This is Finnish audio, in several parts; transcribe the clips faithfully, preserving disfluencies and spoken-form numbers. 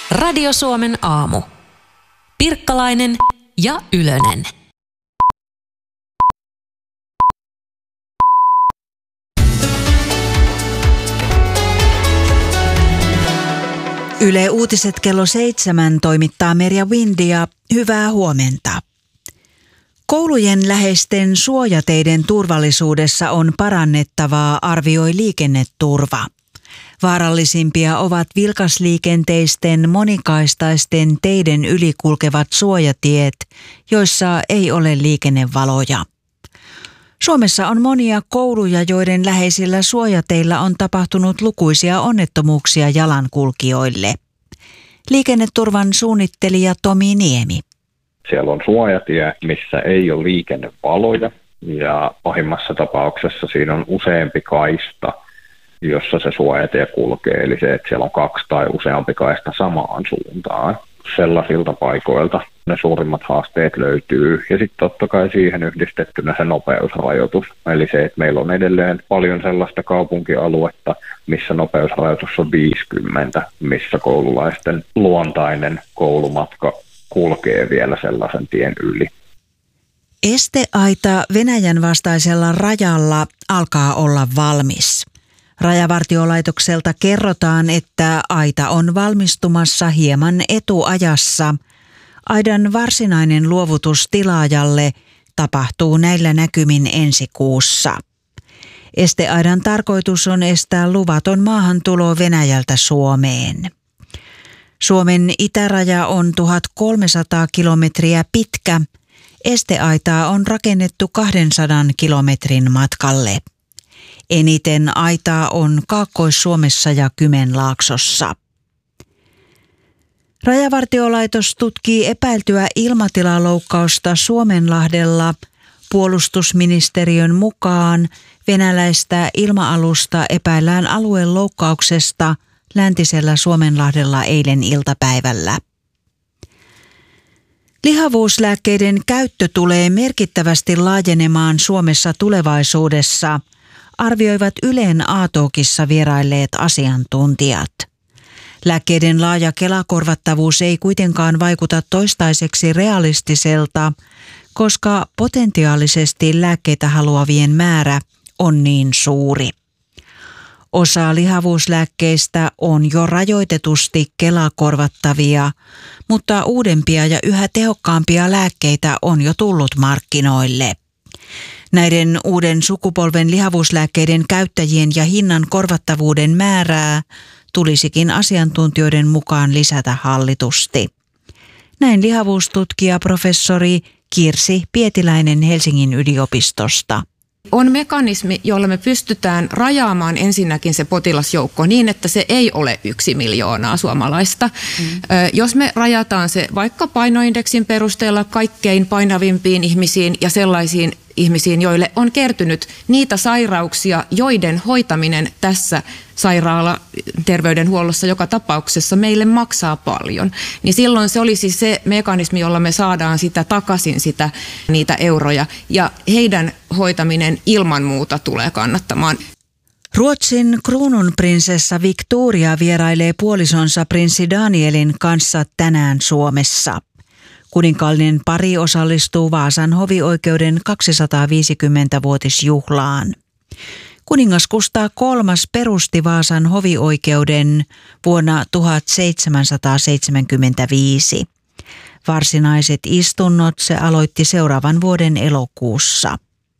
Radio Suomen aamu. Pirkkalainen ja Ylönen. Yle Uutiset kello seitsemän toimittaa Merja Windia. Hyvää huomenta. Koulujen läheisten suojateiden turvallisuudessa on parannettavaa, arvioi Liikenneturva. Vaarallisimpia ovat vilkasliikenteisten monikaistaisten teiden yli kulkevat suojatiet, joissa ei ole liikennevaloja. Suomessa on monia kouluja, joiden läheisillä suojateillä on tapahtunut lukuisia onnettomuuksia jalankulkijoille. Liikenneturvan suunnittelija Tomi Niemi. Siellä on suojatie, missä ei ole liikennevaloja ja pahimmassa tapauksessa siinä on useampi kaista, jossa se suojatie kulkee. Eli se, että siellä on kaksi tai useampi kaista samaan suuntaan. Sellaisilta paikoilta ne suurimmat haasteet löytyy. Ja sitten totta kai siihen yhdistettynä se nopeusrajoitus. Eli se, että meillä on edelleen paljon sellaista kaupunkialuetta, missä nopeusrajoitus on viisikymmentä, missä koululaisten luontainen koulumatka kulkee vielä sellaisen tien yli. Esteaita Venäjän vastaisella rajalla alkaa olla valmis. Rajavartiolaitokselta kerrotaan, että aita on valmistumassa hieman etuajassa. Aidan varsinainen luovutus tilaajalle tapahtuu näillä näkymin ensi kuussa. Esteaidan tarkoitus on estää luvaton maahantulo Venäjältä Suomeen. Suomen itäraja on tuhatkolmesataa kilometriä pitkä. Esteaitaa on rakennettu kahdensadan kilometrin matkalle. Eniten aitaa on Kaakkois-Suomessa ja Kymenlaaksossa. Rajavartiolaitos tutkii epäiltyä ilmatilaloukkausta Suomenlahdella. Puolustusministeriön mukaan venäläistä ilma-alusta epäillään alueen loukkauksesta läntisellä Suomenlahdella eilen iltapäivällä. Lihavuuslääkkeiden käyttö tulee merkittävästi laajenemaan Suomessa tulevaisuudessa, arvioivat Ylen A-talkissa vierailleet asiantuntijat. Lääkkeiden laaja Kela-korvattavuus ei kuitenkaan vaikuta toistaiseksi realistiselta, koska potentiaalisesti lääkkeitä haluavien määrä on niin suuri. Osa lihavuuslääkkeistä on jo rajoitetusti Kela-korvattavia, mutta uudempia ja yhä tehokkaampia lääkkeitä on jo tullut markkinoille. Näiden uuden sukupolven lihavuuslääkkeiden käyttäjien ja hinnan korvattavuuden määrää tulisikin asiantuntijoiden mukaan lisätä hallitusti. Näin lihavuustutkija professori Kirsi Pietiläinen Helsingin yliopistosta. On mekanismi, jolla me pystytään rajaamaan ensinnäkin se potilasjoukko niin, että se ei ole yksi miljoonaa suomalaista. Mm. Jos me rajataan se vaikka painoindeksin perusteella kaikkein painavimpiin ihmisiin ja sellaisiin ihmisiin, joille on kertynyt niitä sairauksia, joiden hoitaminen tässä sairaalaterveydenhuollossa joka tapauksessa meille maksaa paljon, niin silloin se olisi se mekanismi, jolla me saadaan sitä takaisin sitä, niitä euroja, ja heidän hoitaminen ilman muuta tulee kannattamaan. Ruotsin kruununprinsessa Victoria vierailee puolisonsa prinssi Danielin kanssa tänään Suomessa. Kuninkaallinen pari osallistuu Vaasan hovioikeuden kaksisataaviisikymmentävuotisjuhlaan. Kuningas Kustaa kolmas perusti Vaasan hovioikeuden vuonna tuhatseitsemänsataaseitsemänkymmentäviisi. Varsinaiset istunnot se aloitti seuraavan vuoden elokuussa.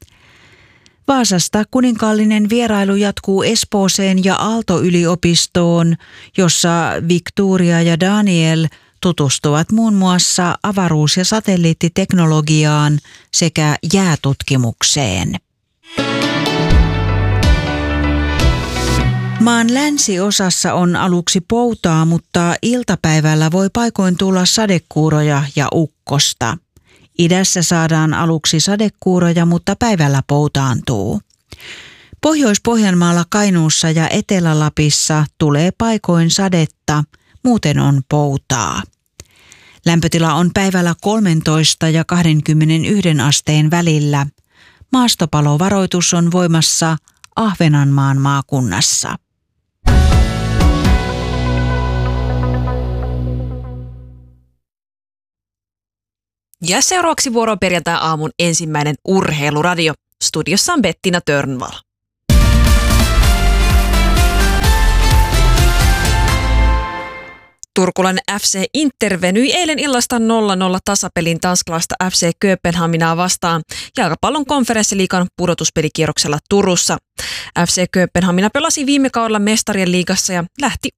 Vaasasta kuninkaallinen vierailu jatkuu Espooseen ja Aalto-yliopistoon, jossa Victoria ja Daniel tutustuvat muun muassa avaruus- ja satelliittiteknologiaan sekä jäätutkimukseen. Maan länsiosassa on aluksi poutaa, mutta iltapäivällä voi paikoin tulla sadekuuroja ja ukkosta. Idässä saadaan aluksi sadekuuroja, mutta päivällä poutaantuu. Pohjois-Pohjanmaalla, Kainuussa ja Etelä-Lapissa tulee paikoin sadetta, muuten on poutaa. Lämpötila on päivällä kolmetoista ja kaksikymmentäyksi asteen välillä. Maastopalovaroitus on voimassa Ahvenanmaan maakunnassa. Ja seuraavaksi vuoro perjantai-aamun ensimmäinen urheiluradio. Studiossa on Bettina Törnvall. Turkulainen F C Inter venyi eilen illasta nolla nolla tasapelin tanskalaista F C Kööpenhaminaa vastaan jalkapallon konferenssiliigan pudotuspelikierroksella Turussa. F C Kööpenhamina pelasi viime kaudella mestarien liigassa ja lähti